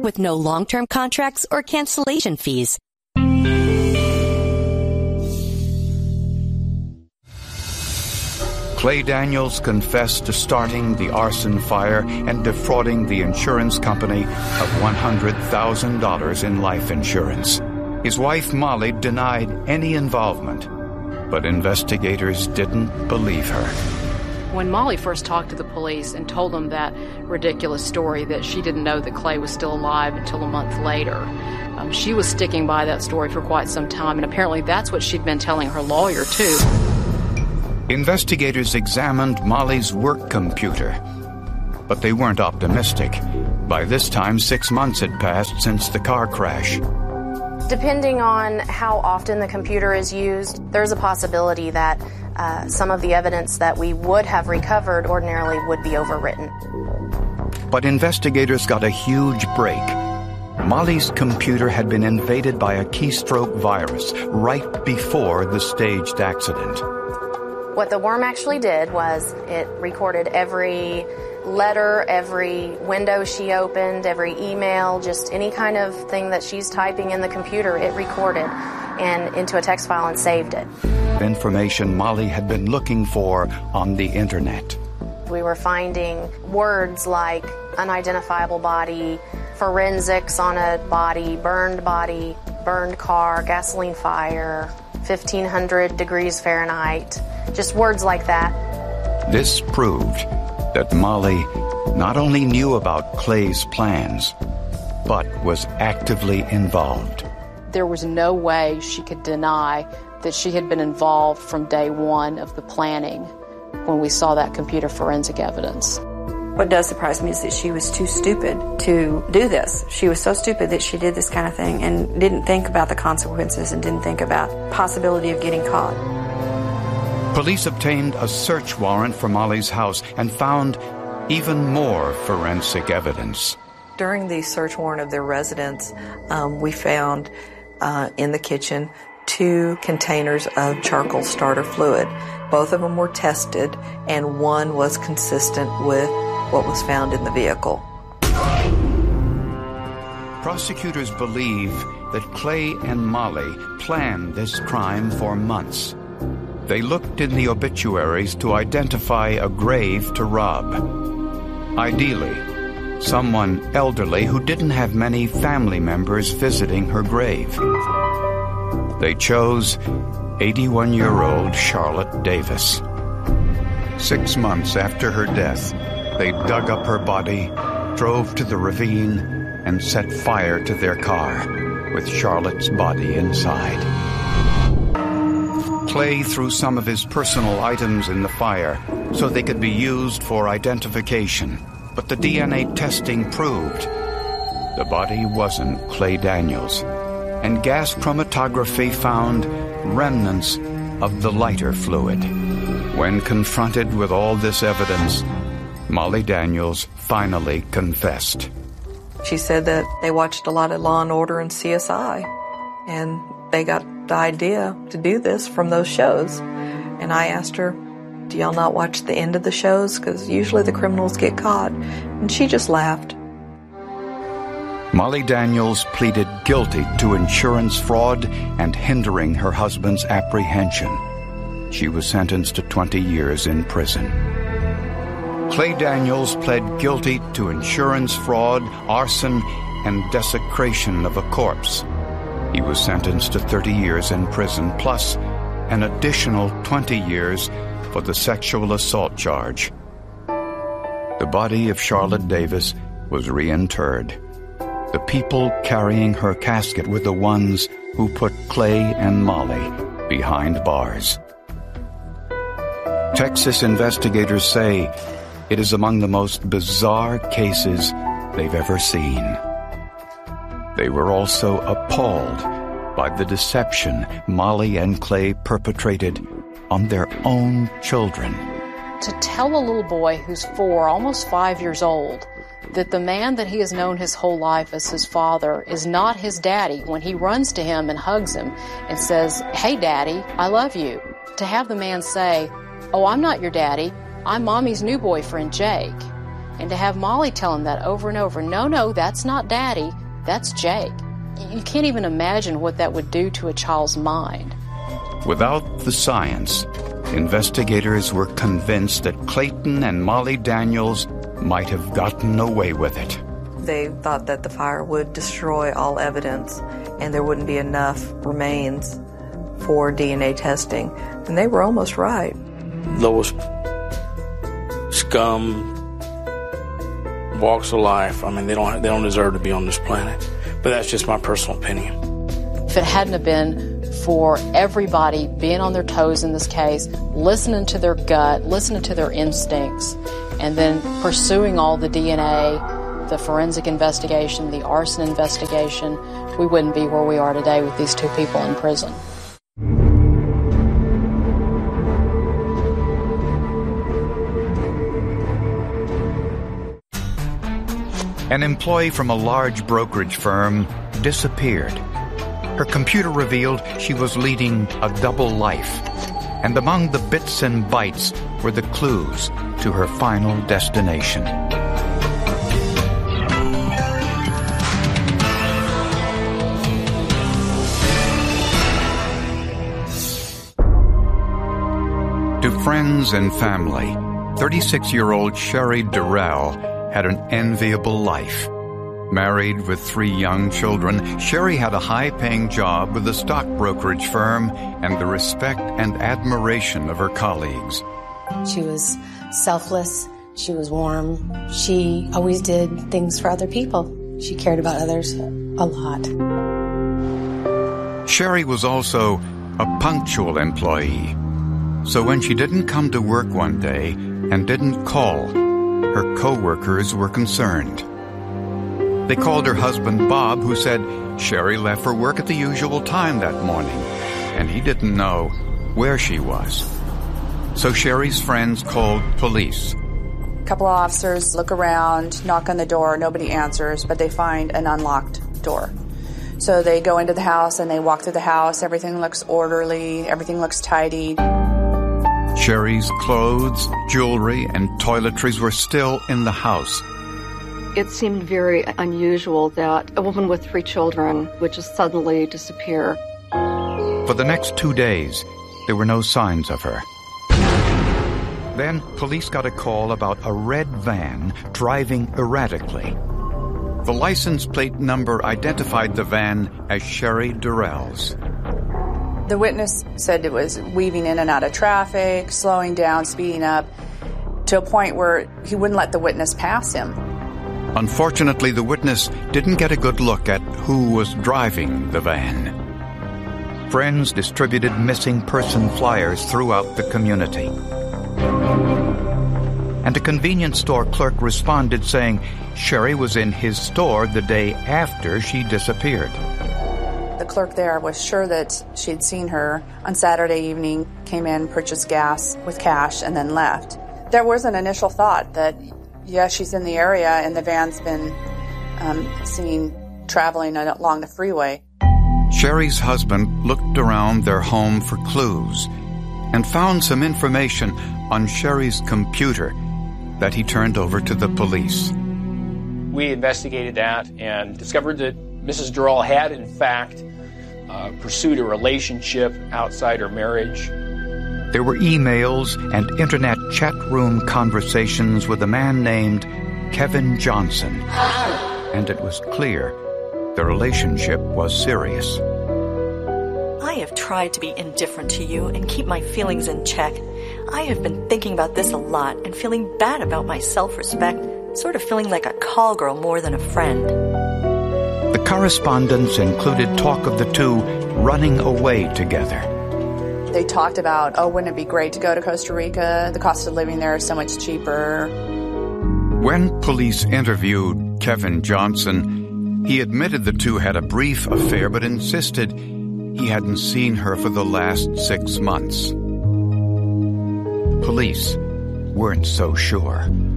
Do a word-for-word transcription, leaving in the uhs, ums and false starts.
with no long-term contracts or cancellation fees. Clay Daniels confessed to starting the arson fire and defrauding the insurance company of one hundred thousand dollars in life insurance. His wife, Molly, denied any involvement, but investigators didn't believe her. When Molly first talked to the police and told them that ridiculous story that she didn't know that Clay was still alive until a month later, um, she was sticking by that story for quite some time, and apparently that's what she'd been telling her lawyer, too. Investigators examined Molly's work computer, but they weren't optimistic. By this time, six months had passed since the car crash. Depending on how often the computer is used, there's a possibility that uh, some of the evidence that we would have recovered ordinarily would be overwritten. But investigators got a huge break. Molly's computer had been invaded by a keystroke virus right before the staged accident. What the worm actually did was it recorded every letter, every window she opened, every email, just any kind of thing that she's typing in the computer, it recorded and into a text file and saved it. Information Molly had been looking for on the internet. We were finding words like unidentifiable body, forensics on a body, burned body, burned car, gasoline fire, fifteen hundred degrees Fahrenheit, just words like that. This proved that Molly not only knew about Clay's plans, but was actively involved. There was no way she could deny that she had been involved from day one of the planning when we saw that computer forensic evidence. What does surprise me is that she was too stupid to do this. She was so stupid that she did this kind of thing and didn't think about the consequences and didn't think about possibility of getting caught. Police obtained a search warrant for Molly's house and found even more forensic evidence. During the search warrant of their residence, um, we found uh, in the kitchen two containers of charcoal starter fluid. Both of them were tested, and one was consistent with what was found in the vehicle. Prosecutors believe that Clay and Molly planned this crime for months. They looked in the obituaries to identify a grave to rob. Ideally, someone elderly who didn't have many family members visiting her grave. They chose eighty-one-year-old Charlotte Davis. Six months after her death, they dug up her body, drove to the ravine, and set fire to their car, with Charlotte's body inside. Clay threw some of his personal items in the fire so they could be used for identification, but the D N A testing proved the body wasn't Clay Daniels, and gas chromatography found remnants of the lighter fluid. When confronted with all this evidence, Molly Daniels finally confessed. She said that they watched a lot of Law and Order and C S I, and they got the idea to do this from those shows. And I asked her, do y'all not watch the end of the shows? Because usually the criminals get caught. And she just laughed. Molly Daniels pleaded guilty to insurance fraud and hindering her husband's apprehension. She was sentenced to twenty years in prison. Clay Daniels pled guilty to insurance fraud, arson, and desecration of a corpse. He was sentenced to thirty years in prison, plus an additional twenty years for the sexual assault charge. The body of Charlotte Davis was reinterred. The people carrying her casket were the ones who put Clay and Molly behind bars. Texas investigators say it is among the most bizarre cases they've ever seen. They were also appalled by the deception Molly and Clay perpetrated on their own children. To tell a little boy who's four, almost five years old, that the man that he has known his whole life as his father is not his daddy when he runs to him and hugs him and says, "Hey, Daddy, I love you." To have the man say, "Oh, I'm not your daddy. I'm Mommy's new boyfriend, Jake." And to have Molly tell him that over and over, no, no, that's not Daddy, that's Jake. You can't even imagine what that would do to a child's mind. Without the science, investigators were convinced that Clayton and Molly Daniels might have gotten away with it. They thought that the fire would destroy all evidence and there wouldn't be enough remains for D N A testing. And they were almost right. Those scum walks of life, I mean, they don't they don't deserve to be on this planet. But that's just my personal opinion. If it hadn't have been for everybody being on their toes in this case, listening to their gut, listening to their instincts, and then pursuing all the D N A, the forensic investigation, the arson investigation, we wouldn't be where we are today with these two people in prison. An employee from a large brokerage firm disappeared. Her computer revealed she was leading a double life, and among the bits and bytes were the clues to her final destination. To friends and family, thirty-six-year-old Sherry Durrell had an enviable life. Married with three young children, Sherry had a high-paying job with a stock brokerage firm and the respect and admiration of her colleagues. She was selfless. She was warm. She always did things for other people. She cared about others a lot. Sherry was also a punctual employee. So when she didn't come to work one day and didn't call, her co-workers were concerned. They called her husband, Bob, who said Sherry left for work at the usual time that morning, and he didn't know where she was. So Sherry's friends called police. A couple of officers look around, knock on the door, nobody answers, but they find an unlocked door. So they go into the house and they walk through the house. Everything looks orderly, everything looks tidy. Sherry's clothes, jewelry, and toiletries were still in the house. It seemed very unusual that a woman with three children would just suddenly disappear. For the next two days, there were no signs of her. Then police got a call about a red van driving erratically. The license plate number identified the van as Sherry Durrell's. The witness said it was weaving in and out of traffic, slowing down, speeding up, to a point where he wouldn't let the witness pass him. Unfortunately, the witness didn't get a good look at who was driving the van. Friends distributed missing person flyers throughout the community. And a convenience store clerk responded saying Sherry was in his store the day after she disappeared. The clerk there was sure that she'd seen her on Saturday evening, came in, purchased gas with cash, and then left. There was an initial thought that, yeah, she's in the area and the van's been um, seen traveling along the freeway. Sherry's husband looked around their home for clues and found some information on Sherry's computer that he turned over to the police. We investigated that and discovered that Missus Durrell had, in fact, uh, pursued a relationship outside her marriage. There were emails and internet chat room conversations with a man named Kevin Johnson. And it was clear the relationship was serious. I have tried to be indifferent to you and keep my feelings in check. I have been thinking about this a lot and feeling bad about my self-respect, sort of feeling like a call girl more than a friend. The correspondence included talk of the two running away together. They talked about, oh, wouldn't it be great to go to Costa Rica? The cost of living there is so much cheaper. When police interviewed Kevin Johnson, he admitted the two had a brief affair but insisted he hadn't seen her for the last six months. Police weren't so sure.